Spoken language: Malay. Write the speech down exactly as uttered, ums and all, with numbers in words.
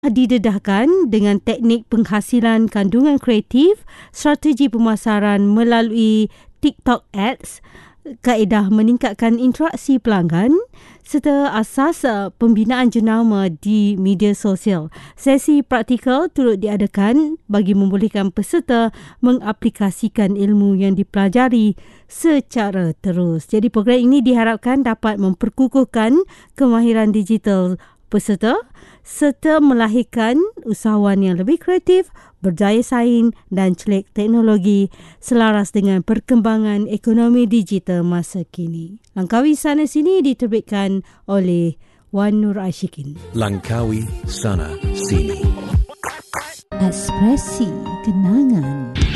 didedahkan dengan teknik penghasilan kandungan kreatif, strategi pemasaran melalui TikTok Ads, kaedah meningkatkan interaksi pelanggan serta asas uh, pembinaan jenama di media sosial. Sesi praktikal turut diadakan bagi membolehkan peserta mengaplikasikan ilmu yang dipelajari secara terus. Jadi program ini diharapkan dapat memperkukuhkan kemahiran digital peserta serta melahirkan usahawan yang lebih kreatif, berdaya saing dan celik teknologi selaras dengan perkembangan ekonomi digital masa kini. Langkawi Sana Sini diterbitkan oleh Wan Nur Ashikin. Langkawi Sana Sini. Ekspresi Kenangan.